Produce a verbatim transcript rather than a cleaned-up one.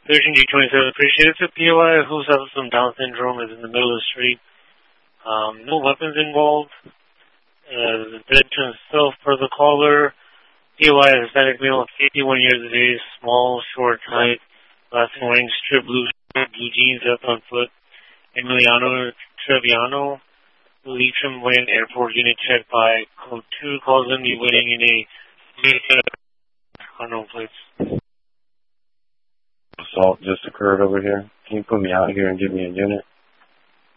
Vision G twenty-seven, appreciate it. It's a P O I who suffers from Down syndrome, is in the middle of the street. Um, no weapons involved. Uh, the veteran himself, per the caller. P O I is Hispanic male, fifty-one years of age, small, short, height, lasting wearing strip blue, blue jeans, left on foot. Emiliano Treviano, Leitrim Wayne Airport unit checked by code two, calls him, be waiting in a unknown place. Assault just occurred over here. Can you put me out here and give me a unit?